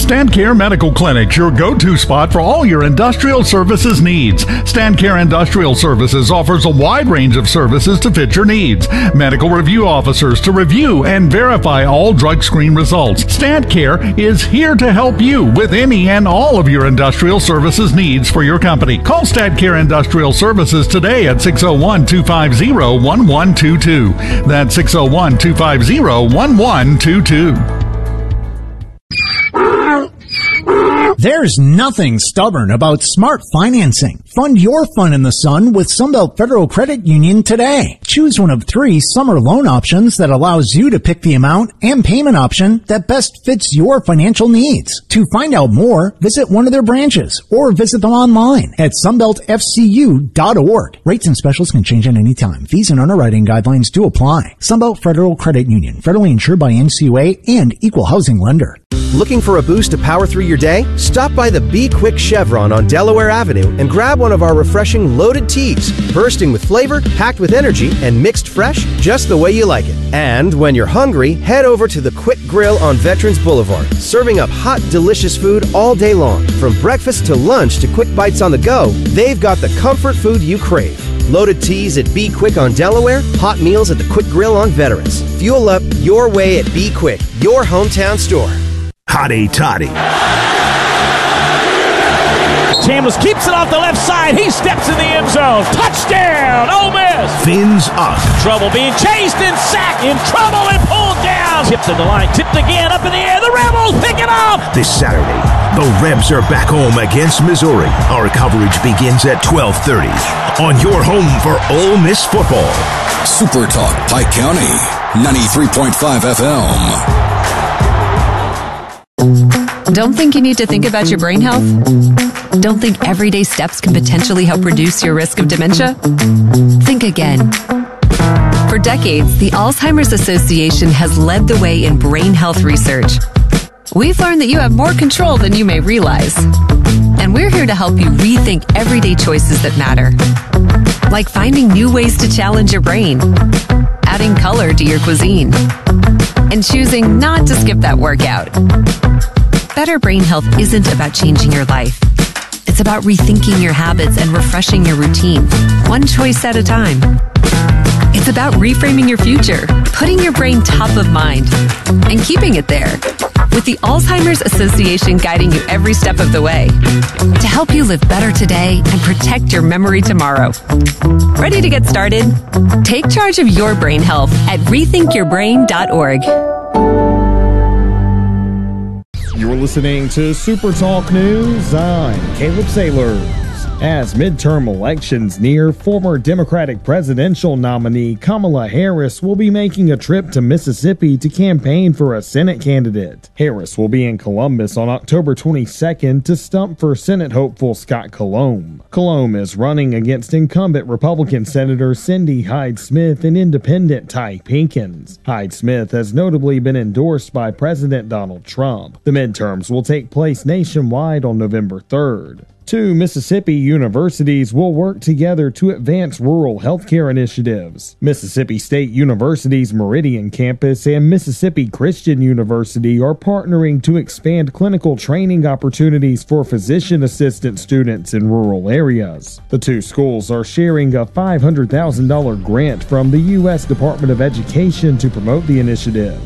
StandCare Medical Clinic, your go-to spot for all your industrial services needs. StandCare Industrial Services offers a wide range of services to fit your needs. Medical review officers to review and verify all drug screen results. StandCare is here to help you with any and all of your industrial services needs for your company. Call StandCare Industrial Services today at 601-250-1122. That's 601-250-1122. There's nothing stubborn about smart financing. Fund your fun in the sun with Sunbelt Federal Credit Union today. Choose one of 3 summer loan options that allows you to pick the amount and payment option that best fits your financial needs. To find out more, visit one of their branches or visit them online at sunbeltfcu.org. Rates and specials can change at any time. Fees and underwriting guidelines do apply. Sunbelt Federal Credit Union, federally insured by NCUA and equal housing lender. Looking for a boost to power through your day? Stop by the Be Quick Chevron on Delaware Avenue and grab one of our refreshing loaded teas, bursting with flavor, packed with energy, and mixed fresh just the way you like it. And when you're hungry, head over to the Quick Grill on Veterans Boulevard, serving up hot, delicious food all day long. From breakfast to lunch to quick bites on the go, they've got the comfort food you crave. Loaded teas at Be Quick on Delaware, hot meals at the Quick Grill on Veterans. Fuel up your way at Be Quick, your hometown store. Hotty toddy. Chambliss keeps it off the left side. He steps in the end zone. Touchdown, Ole Miss. Fins up. Trouble being chased and sacked. In trouble and pulled down. Tipped to the line. Tipped again. Up in the air. The Rebels pick it up. This Saturday, the Rebs are back home against Missouri. Our coverage begins at 12:30 on your home for Ole Miss football. Super Talk Pike County, 93.5 FM. Don't think you need to think about your brain health? Don't think everyday steps can potentially help reduce your risk of dementia? Think again. For decades, the Alzheimer's Association has led the way in brain health research. We've learned that you have more control than you may realize. And we're here to help you rethink everyday choices that matter. Like finding new ways to challenge your brain, adding color to your cuisine, and choosing not to skip that workout. Better brain health isn't about changing your life. It's about rethinking your habits and refreshing your routine, one choice at a time. It's about reframing your future, putting your brain top of mind, and keeping it there. With the Alzheimer's Association guiding you every step of the way to help you live better today and protect your memory tomorrow. Ready to get started? Take charge of your brain health at rethinkyourbrain.org. You're listening to Super Talk News. I'm Caleb Sailors. As midterm elections near, former Democratic presidential nominee Kamala Harris will be making a trip to Mississippi to campaign for a Senate candidate. Harris will be in Columbus on October 22nd to stump for Senate hopeful Scott Colomb. Colomb is running against incumbent Republican Senator Cindy Hyde-Smith and independent Ty Pinkins. Hyde-Smith has notably been endorsed by President Donald Trump. The midterms will take place nationwide on November 3rd. 2 Mississippi universities will work together to advance rural healthcare initiatives. Mississippi State University's Meridian campus and Mississippi Christian University are partnering to expand clinical training opportunities for physician assistant students in rural areas. The 2 schools are sharing a $500,000 grant from the U.S. Department of Education to promote the initiative.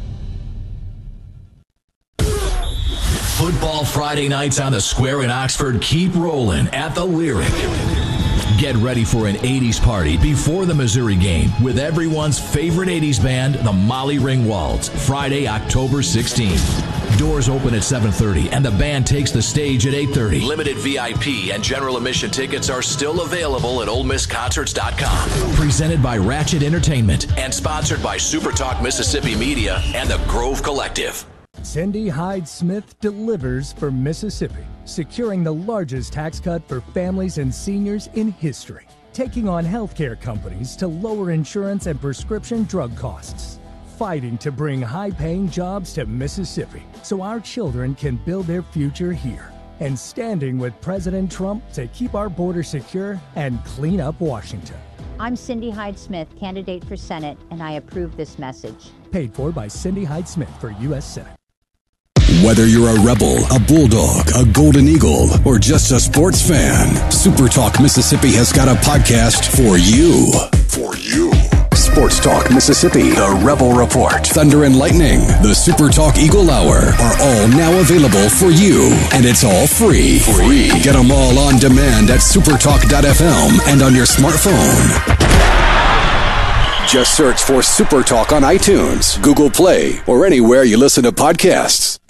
Football Friday nights on the Square in Oxford keep rolling at the Lyric. Get ready for an 80s party before the Missouri game with everyone's favorite 80s band, the Molly Ringwalds, Friday, October 16th. Doors open at 7:30 and the band takes the stage at 8:30. Limited VIP and general admission tickets are still available at OleMissConcerts.com. Presented by Ratchet Entertainment and sponsored by Super Talk Mississippi Media and the Grove Collective. Cindy Hyde-Smith delivers for Mississippi, securing the largest tax cut for families and seniors in history, taking on healthcare companies to lower insurance and prescription drug costs, fighting to bring high-paying jobs to Mississippi so our children can build their future here, and standing with President Trump to keep our border secure and clean up Washington. I'm Cindy Hyde-Smith, candidate for Senate, and I approve this message. Paid for by Cindy Hyde-Smith for U.S. Senate. Whether you're a Rebel, a Bulldog, a Golden Eagle, or just a sports fan, Super Talk Mississippi has got a podcast for you. For you. Sports Talk Mississippi, the Rebel Report, Thunder and Lightning, the Super Talk Eagle Hour are all now available for you. And it's all free. Get them all on demand at supertalk.fm and on your smartphone. Just search for Super Talk on iTunes, Google Play, or anywhere you listen to podcasts.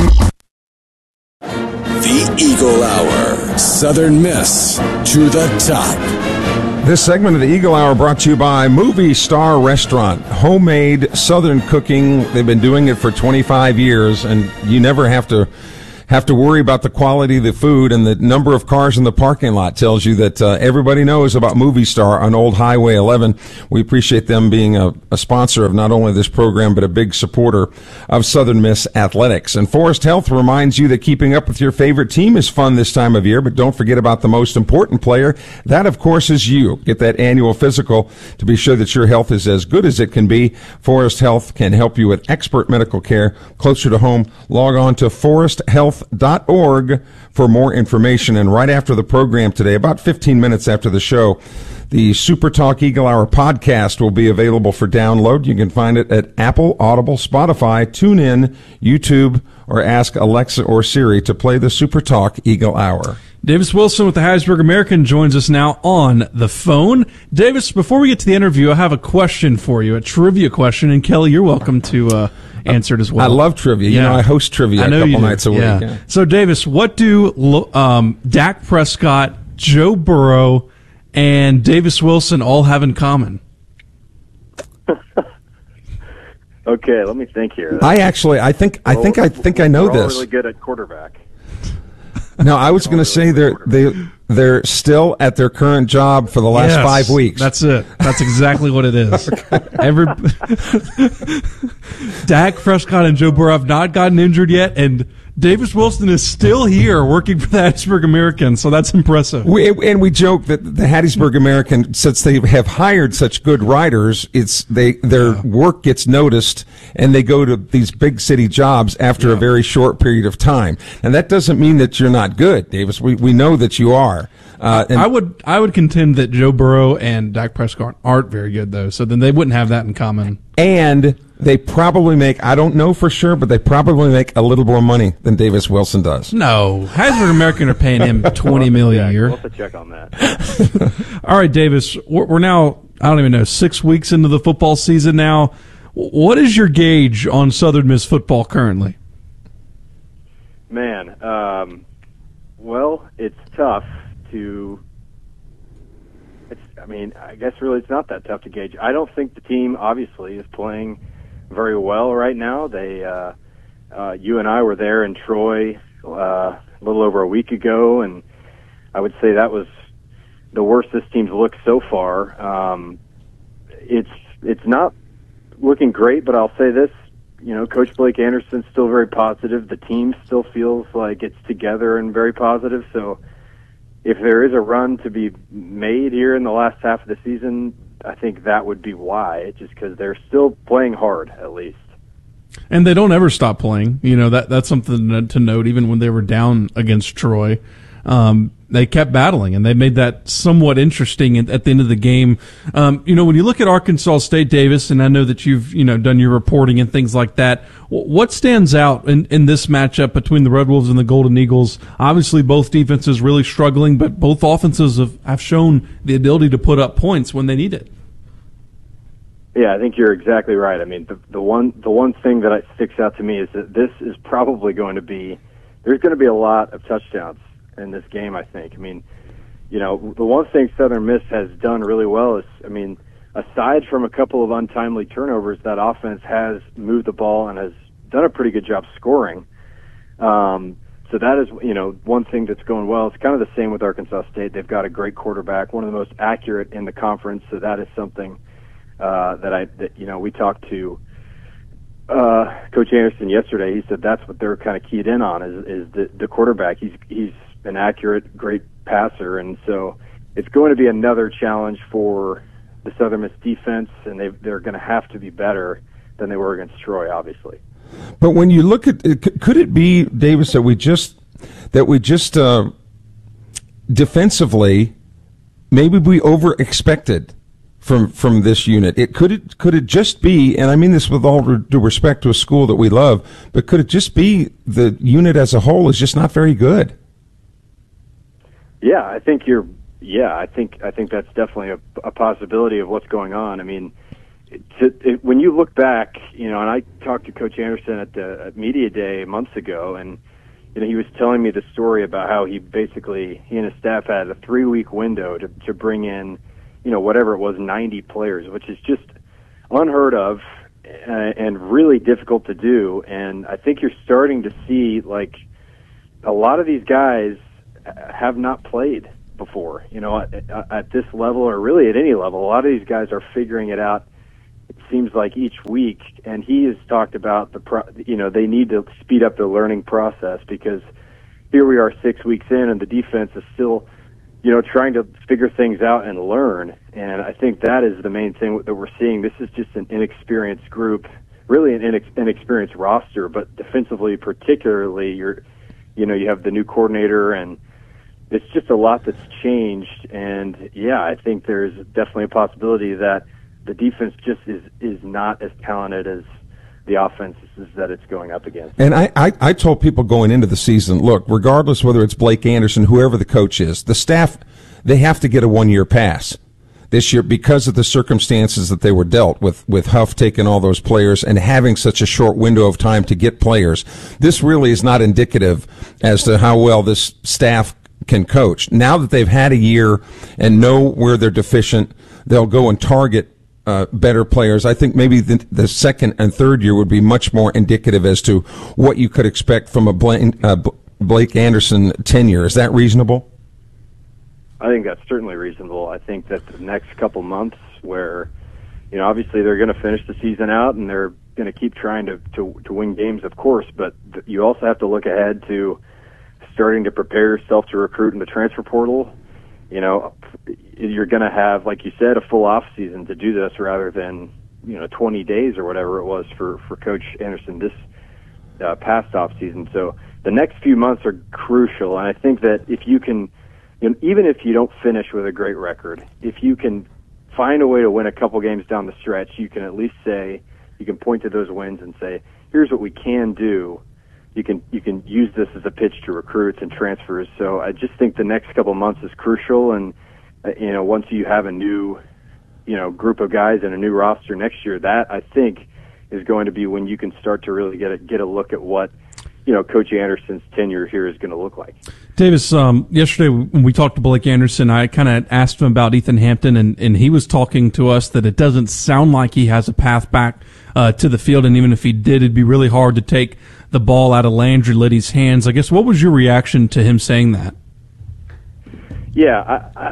The Eagle Hour. Southern Miss to the top. This segment of the Eagle Hour brought to you by Movie Star Restaurant. Homemade Southern cooking. They've been doing it for 25 years, and you never have to worry about the quality of the food, and the number of cars in the parking lot tells you that everybody knows about Movie Star on Old Highway 11. We appreciate them being a sponsor of not only this program, but a big supporter of Southern Miss athletics. And Forest Health reminds you that keeping up with your favorite team is fun this time of year, but don't forget about the most important player. That, of course, is you. Get that annual physical to be sure that your health is as good as it can be. Forest Health can help you with expert medical care closer to home. Log on to foresthealth.org for more information. And right after the program today, about 15 minutes after the show, the Super Talk Eagle Hour podcast will be available for download. You can find it at Apple, Audible, Spotify, TuneIn, YouTube, or ask Alexa or Siri to play the Super Talk Eagle Hour. Davis Wilson with the Hattiesburg American joins us now on the phone. Davis, before we get to the interview, I have a question for you, a trivia question. And Kelly, you're welcome to answer it as well. I love trivia. Yeah. You know, I host trivia a couple nights a week. Yeah. So, Davis, what do Dak Prescott, Joe Burrow, and Davis Wilson all have in common? Okay, let me think here. I think I know this. We're really good at quarterback. No, I was going to say they're still at their current job for the last 5 weeks. That's it. That's exactly what it is. Dak Prescott and Joe Burrow have not gotten injured yet, and Davis Wilson is still here working for the Hattiesburg American, so that's impressive. We joke that the Hattiesburg American, since they have hired such good writers, their work gets noticed, and they go to these big city jobs after a very short period of time. And that doesn't mean that you're not good, Davis. We know that you are. I would contend that Joe Burrow and Dak Prescott aren't very good, though, so then they wouldn't have that in common. And they probably make, I don't know for sure, but they probably make a little more money than Davis Wilson does. No. Hattiesburg American are paying him $20 million a year. We'll have to check on that. All right, Davis, we're now, I don't even know, 6 weeks into the football season now. What is your gauge on Southern Miss football currently? Man, well, it's tough to... I guess really it's not that tough to gauge. I don't think the team, obviously, is playing very well right now. They, you and I were there in Troy a little over a week ago, and I would say that was the worst this team's looked so far. It's not looking great, but I'll say this, Coach Blake Anderson's still very positive. The team still feels like it's together and very positive, so if there is a run to be made here in the last half of the season, I think that would be why, just because they're still playing hard, at least. And they don't ever stop playing. That's something to note, even when they were down against Troy. They kept battling, and they made that somewhat interesting at the end of the game. When you look at Arkansas State, Davis, and I know that you've done your reporting and things like that, what stands out in this matchup between the Red Wolves and the Golden Eagles? Obviously, both defenses really struggling, but both offenses have shown the ability to put up points when they need it. Yeah, I think you're exactly right. I mean, the one thing that sticks out to me is that this is probably going to be – there's going to be a lot of touchdowns in this game, I think. The one thing Southern Miss has done really well is, aside from a couple of untimely turnovers, that offense has moved the ball and has done a pretty good job scoring. So that is, one thing that's going well. It's kind of the same with Arkansas State. They've got a great quarterback, one of the most accurate in the conference, so that is something that we talked to Coach Anderson yesterday. He said that's what they're kind of keyed in on is the quarterback. He's an accurate, great passer, and so it's going to be another challenge for the Southern Miss defense, and they're going to have to be better than they were against Troy, obviously. But when you look at it, could it be, Davis, that we just defensively, maybe we over-expected from this unit? Could it just be, and I mean this with all due respect to a school that we love, but could it just be the unit as a whole is just not very good? Yeah, I think that's definitely a possibility of what's going on. I mean, when you look back, and I talked to Coach Anderson at Media Day months ago, and he was telling me the story about how he and his staff had a 3-week window to bring in, whatever it was, 90 players, which is just unheard of and really difficult to do. And I think you're starting to see, like, a lot of these guys have not played before, at this level or really at any level. A lot of these guys are figuring it out, it seems like, each week. And he has talked about they need to speed up the learning process, because here we are 6 weeks in and the defense is still, trying to figure things out and learn. And I think that is the main thing that we're seeing. This is just an inexperienced group, really an inexperienced roster, but defensively particularly, you have the new coordinator, and it's just a lot that's changed. And yeah, I think there's definitely a possibility that the defense just is not as talented as the offense that it's going up against. And I told people going into the season, look, regardless whether it's Blake Anderson, whoever the coach is, the staff, they have to get a 1-year pass this year because of the circumstances that they were dealt with Huff taking all those players and having such a short window of time to get players. This really is not indicative as to how well this staff can coach. Now that they've had a year and know where they're deficient, they'll go and target better players. I think maybe the second and third year would be much more indicative as to what you could expect from a Blake Anderson tenure. Is that reasonable? I think that's certainly reasonable. I think that the next couple months where, obviously they're going to finish the season out and they're going to keep trying to win games, of course, but you also have to look ahead to starting to prepare yourself to recruit in the transfer portal. You're going to have, like you said, a full off season to do this rather than, 20 days or whatever it was for Coach Anderson this past off season. So the next few months are crucial. And I think that if you can, even if you don't finish with a great record, if you can find a way to win a couple games down the stretch, you can at least say, you can point to those wins and say, here's what we can do. You can use this as a pitch to recruits and transfers. So I just think the next couple months is crucial. And, once you have a new, group of guys and a new roster next year, that I think is going to be when you can start to really get a look at what, Coach Anderson's tenure here is going to look like. Davis, yesterday when we talked to Blake Anderson, I kind of asked him about Ethan Hampton, and he was talking to us that it doesn't sound like he has a path back to the field, and even if he did, it'd be really hard to take the ball out of Landry Liddy's hands. I guess, what was your reaction to him saying that? Yeah,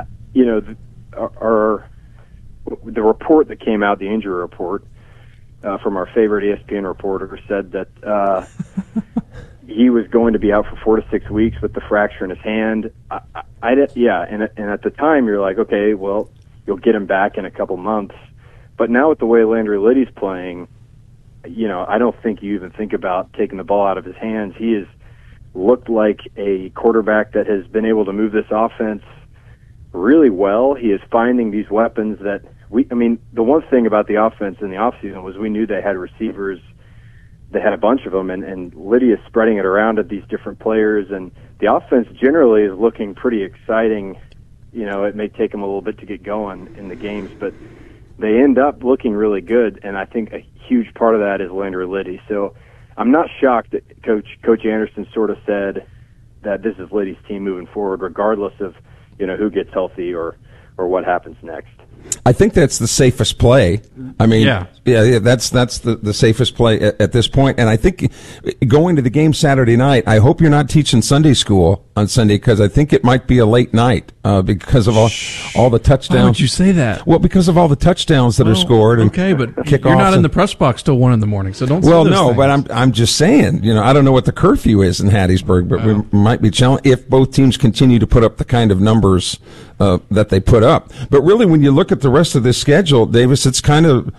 the report that came out, the injury report from our favorite ESPN reporter, said that he was going to be out for 4 to 6 weeks with the fracture in his hand. And at the time you're like, okay, well, you'll get him back in a couple months. But now with the way Landry Liddy's playing, I don't think you even think about taking the ball out of his hands. He has looked like a quarterback that has been able to move this offense really well. He is finding these weapons that the one thing about the offense in the offseason was we knew they had receivers. They had a bunch of them, and Liddy is spreading it around at these different players, and the offense generally is looking pretty exciting. It may take them a little bit to get going in the games, but they end up looking really good, and I think a huge part of that is Landry Liddy. So I'm not shocked that Coach Anderson sort of said that this is Liddy's team moving forward, regardless of who gets healthy or what happens next. I think that's the safest play. I mean, yeah, that's the safest play at this point. And I think going to the game Saturday night, I hope you're not teaching Sunday school on Sunday, because I think it might be a late night because of all the touchdowns. Why would you say that? Well, because of all the touchdowns that are scored. And okay, but you're not in the press box till 1 a.m, so don't. Well, say those no, things. but I'm just saying. I don't know what the curfew is in Hattiesburg, but we might be challenged if both teams continue to put up the kind of numbers that they put up. But really, when you look at the rest of this schedule, Davis, it's kind of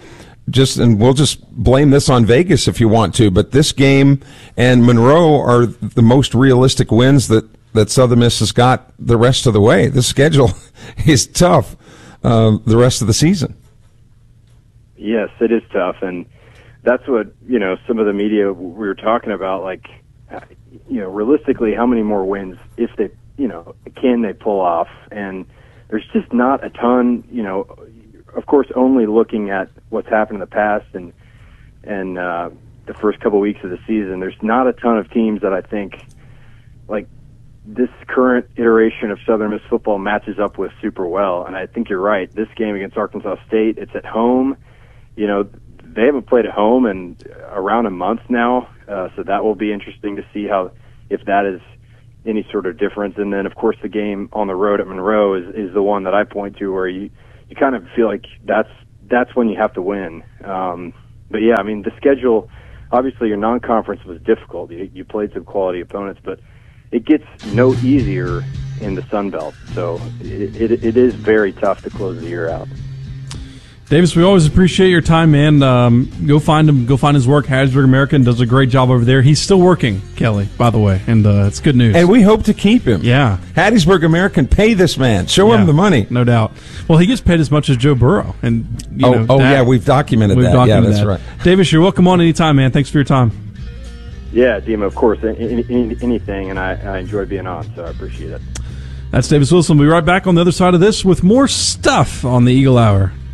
and we'll just blame this on Vegas if you want to, but this game and Monroe are the most realistic wins that Southern Miss has got the rest of the way. The schedule is tough the rest of the season. Yes, it is tough, and that's what, some of the media we were talking about, like, realistically, how many more wins if they, can they pull off? And there's just not a ton, of course, only looking at what's happened in the past and the first couple weeks of the season, there's not a ton of teams that I think, like, this current iteration of Southern Miss football matches up with super well. And I think you're right. This game against Arkansas State, it's at home. They haven't played at home in around a month now, so that will be interesting to see if that is any sort of difference. And then, of course, the game on the road at Monroe is the one that I point to where you kind of feel like that's when you have to win. But yeah, I mean, the schedule, obviously your non-conference was difficult. You played some quality opponents, but it gets no easier in the Sun Belt. So it is very tough to close the year out. Davis, we always appreciate your time, man. Go find him. Go find his work. Hattiesburg American does a great job over there. He's still working, Kelly, by the way, and it's good news. And we hope to keep him. Yeah. Hattiesburg American, pay this man. Show him the money. No doubt. Well, he gets paid as much as Joe Burrow. And yeah, we've documented that. Yeah, that's right. Davis, you're welcome on anytime, man. Thanks for your time. Yeah, Dima, of course, anything, and I enjoy being on, so I appreciate it. That's Davis Wilson. We'll be right back on the other side of this with more stuff on the Eagle Hour.